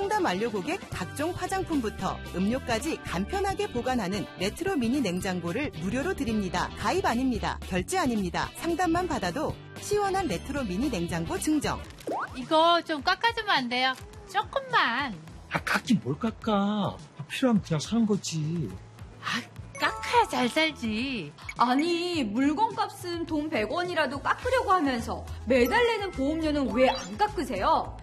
상담 완료 고객 각종 화장품부터 음료까지 간편하게 보관하는 레트로 미니 냉장고를 무료로 드립니다. 가입 아닙니다. 결제 아닙니다. 상담만 받아도 시원한 레트로 미니 냉장고 증정. 이거 좀 깎아주면 안 돼요? 조금만. 깎긴 뭘 깎아. 필요하면 그냥 사는 거지. 깎아야 잘 살지. 아니, 물건값은 돈 100원이라도 깎으려고 하면서 매달 내는 보험료는 왜 안 깎으세요?